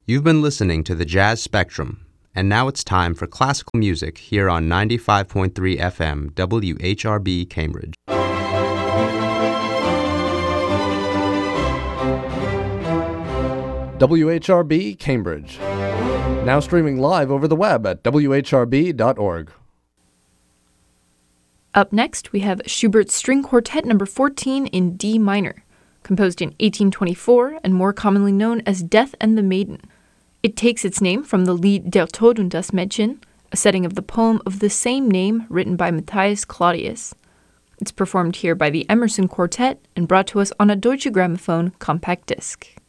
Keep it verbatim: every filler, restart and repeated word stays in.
You've been listening to the Jazz Spectrum, and now it's time for classical music here on ninety-five point three F M W H R B Cambridge. W H R B Cambridge. Now streaming live over the web at w h r b dot org. Up next, we have Schubert's String Quartet number fourteen in D minor, composed in eighteen twenty-four and more commonly known as Death and the Maiden. It takes its name from the Lied Der Tod und das Mädchen, a setting of the poem of the same name written by Matthias Claudius. It's performed here by the Emerson Quartet and brought to us on a Deutsche Grammophon compact disc.